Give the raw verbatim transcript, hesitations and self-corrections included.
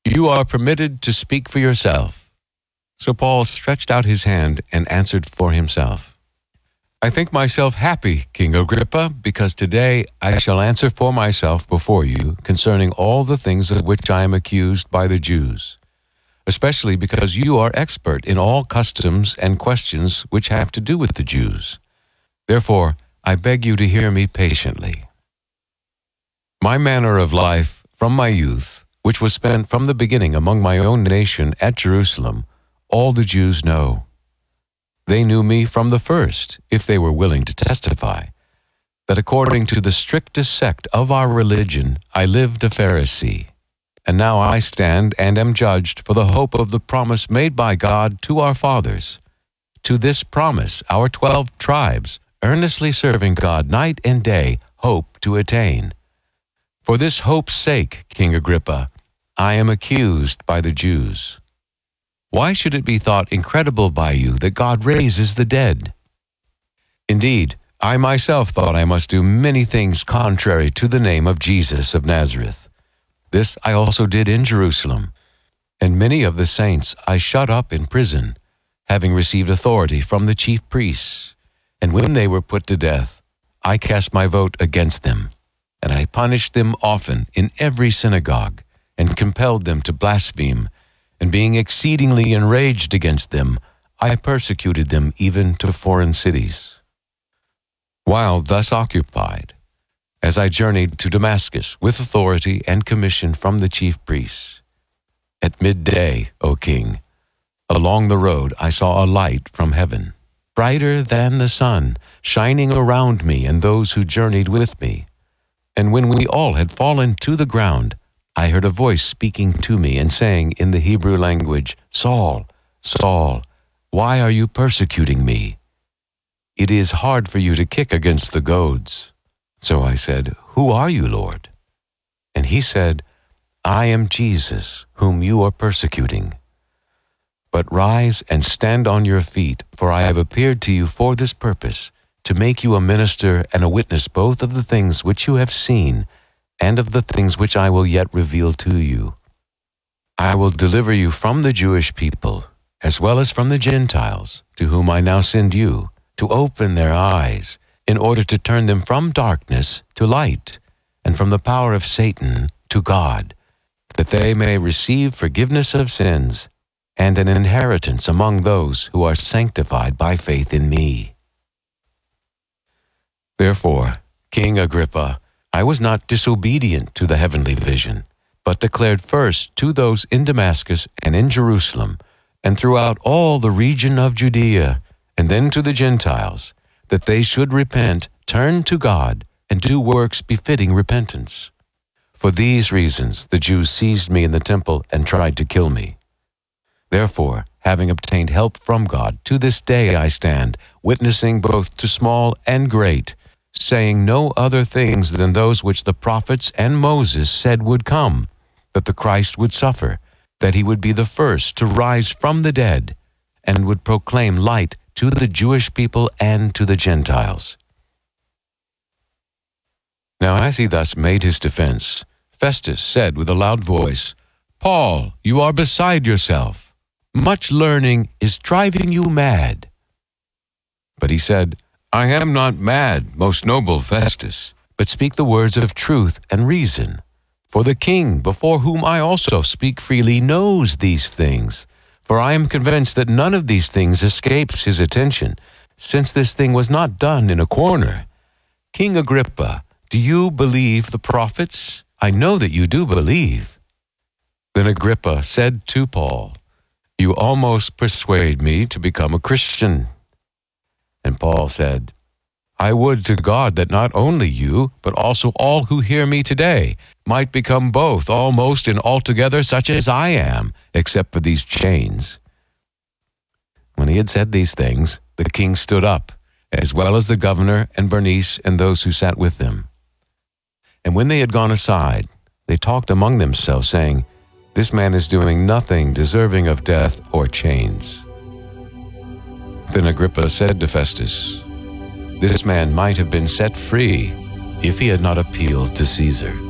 You are permitted to speak for yourself." So Paul stretched out his hand and answered for himself. "I think myself happy, King Agrippa, because today I shall answer for myself before you concerning all the things of which I am accused by the Jews, especially because you are expert in all customs and questions which have to do with the Jews. Therefore, I beg you to hear me patiently. My manner of life from my youth, which was spent from the beginning among my own nation at Jerusalem, all the Jews know. They knew me from the first, if they were willing to testify, that according to the strictest sect of our religion, I lived a Pharisee. And now I stand and am judged for the hope of the promise made by God to our fathers. To this promise our twelve tribes, earnestly serving God night and day, hope to attain. For this hope's sake, King Agrippa, I am accused by the Jews. Why should it be thought incredible by you that God raises the dead? Indeed, I myself thought I must do many things contrary to the name of Jesus of Nazareth. This I also did in Jerusalem, and many of the saints I shut up in prison, having received authority from the chief priests. And when they were put to death, I cast my vote against them, and I punished them often in every synagogue, and compelled them to blaspheme, and being exceedingly enraged against them, I persecuted them even to foreign cities. While thus occupied, as I journeyed to Damascus with authority and commission from the chief priests, at midday, O king, along the road I saw a light from heaven, brighter than the sun, shining around me and those who journeyed with me. And when we all had fallen to the ground, I heard a voice speaking to me and saying in the Hebrew language, "Saul, Saul, why are you persecuting me? It is hard for you to kick against the goads." So I said, "Who are you, Lord?" And he said, "I am Jesus, whom you are persecuting. But rise and stand on your feet, for I have appeared to you for this purpose, to make you a minister and a witness both of the things which you have seen and of the things which I will yet reveal to you. I will deliver you from the Jewish people, as well as from the Gentiles, to whom I now send you, to open their eyes, in order to turn them from darkness to light, and from the power of Satan to God, that they may receive forgiveness of sins and an inheritance among those who are sanctified by faith in me." Therefore, King Agrippa, I was not disobedient to the heavenly vision, but declared first to those in Damascus and in Jerusalem, and throughout all the region of Judea, and then to the Gentiles, that they should repent, turn to God, and do works befitting repentance. For these reasons the Jews seized me in the temple and tried to kill me. Therefore, having obtained help from God, to this day I stand, witnessing both to small and great, saying no other things than those which the prophets and Moses said would come, that the Christ would suffer, that he would be the first to rise from the dead, and would proclaim light to the Jewish people and to the Gentiles. Now as he thus made his defense, Festus said with a loud voice, "Paul, you are beside yourself. Much learning is driving you mad." But he said, "I am not mad, most noble Festus, but speak the words of truth and reason. For the king, before whom I also speak freely, knows these things. For I am convinced that none of these things escapes his attention, since this thing was not done in a corner. King Agrippa, do you believe the prophets? I know that you do believe." Then Agrippa said to Paul, "You almost persuade me to become a Christian." And Paul said, "I would to God that not only you, but also all who hear me today, might become both, almost and altogether such as I am, except for these chains." When he had said these things, the king stood up, as well as the governor and Bernice and those who sat with them. And when they had gone aside, they talked among themselves, saying, "This man is doing nothing deserving of death or chains." Then Agrippa said to Festus, "This man might have been set free if he had not appealed to Caesar."